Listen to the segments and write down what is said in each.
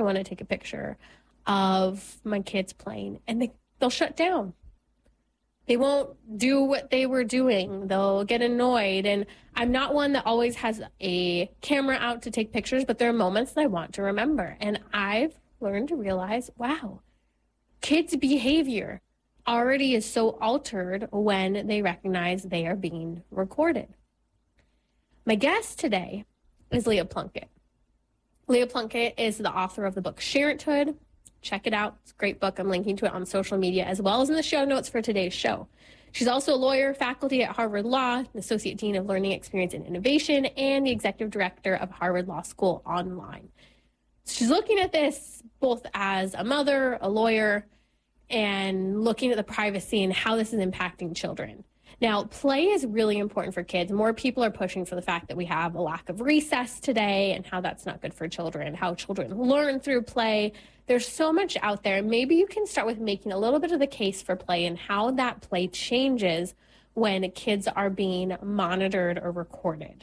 want to take a picture of my kids playing, and they'll shut down. They won't do what they were doing. They'll get annoyed. And I'm not one that always has a camera out to take pictures, but there are moments that I want to remember. And I've learned to realize, wow, kids' behavior already is so altered when they recognize they are being recorded. My guest today is Leah Plunkett. Leah Plunkett is the author of the book Sharenthood. Check it out. It's a great book. I'm linking to it on social media as well as in the show notes for today's show. She's also a lawyer, faculty at Harvard Law, an associate dean of learning experience and innovation, and the executive director of Harvard Law School Online. She's looking at this both as a mother, a lawyer, and looking at the privacy and how this is impacting children. Now, play is really important for kids. More people are pushing for the fact that we have a lack of recess today and how that's not good for children, how children learn through play. There's so much out there. Maybe you can start with making a little bit of the case for play and how that play changes when kids are being monitored or recorded.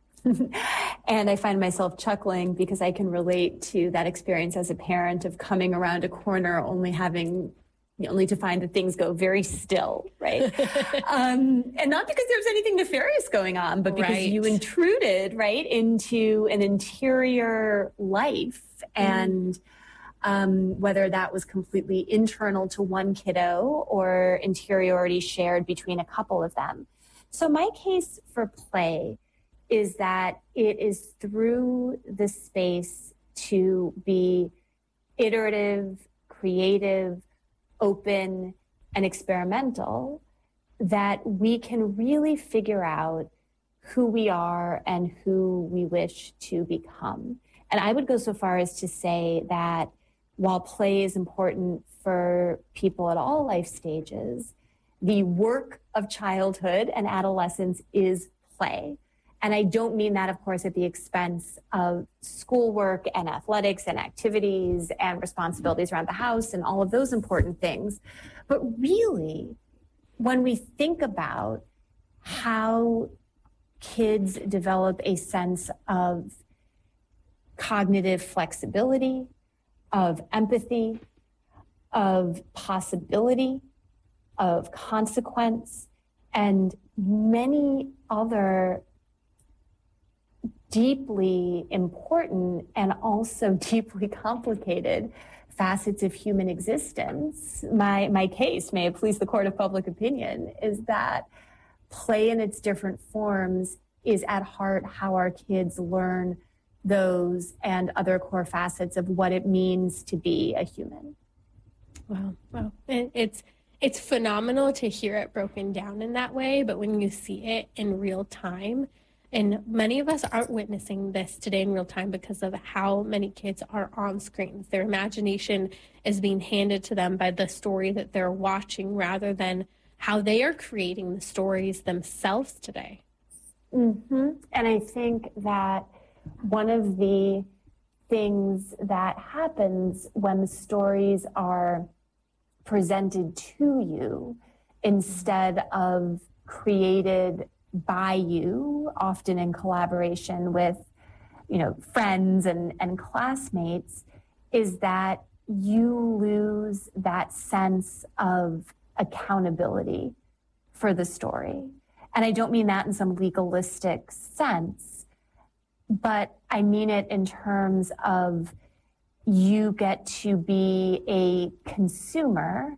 And I find myself chuckling because I can relate to that experience as a parent of coming around a corner only to find that things go very still, right? And not because there's anything nefarious going on, but because you intruded, right, into an interior life. And whether that was completely internal to one kiddo or interiority shared between a couple of them. So my case for play is that it is through the space to be iterative, creative, open, and experimental that we can really figure out who we are and who we wish to become. And I would go so far as to say that while play is important for people at all life stages, the work of childhood and adolescence is play. And I don't mean that, of course, at the expense of schoolwork and athletics and activities and responsibilities around the house and all of those important things. But really, when we think about how kids develop a sense of cognitive flexibility, of empathy, of possibility, of consequence, and many other deeply important and also deeply complicated facets of human existence. My case, may it please the court of public opinion, is that play in its different forms is at heart how our kids learn those and other core facets of what it means to be a human. Wow. It's phenomenal to hear it broken down in that way, but when you see it in real time, and many of us aren't witnessing this today in real time because of how many kids are on screens. Their imagination is being handed to them by the story that they're watching rather than how they are creating the stories themselves today. Mm-hmm. And I think that one of the things that happens when the stories are presented to you instead of created by you, often in collaboration with, friends and classmates, is that you lose that sense of accountability for the story. And I don't mean that in some legalistic sense, but I mean it in terms of you get to be a consumer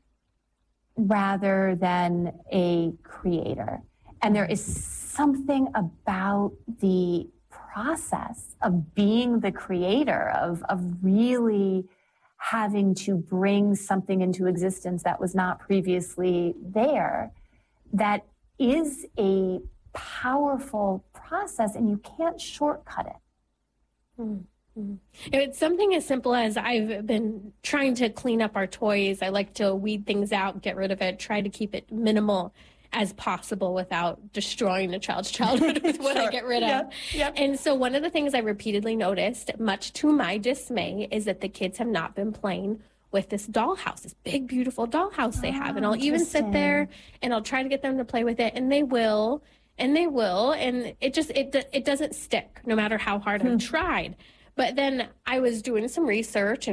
rather than a creator. And there is something about the process of being the creator, of really having to bring something into existence that was not previously there, that is a powerful process, and you can't shortcut it. Mm-hmm. It's something as simple as I've been trying to clean up our toys. I like to weed things out, get rid of it, try to keep it minimal as possible without destroying a child's childhood with what I get rid of. Yep. And so one of the things I repeatedly noticed, much to my dismay, is that the kids have not been playing with this dollhouse, this big, beautiful dollhouse they have. And I'll even sit there and I'll try to get them to play with it, and they will, and it doesn't stick no matter how hard I've tried. But then I was doing some research and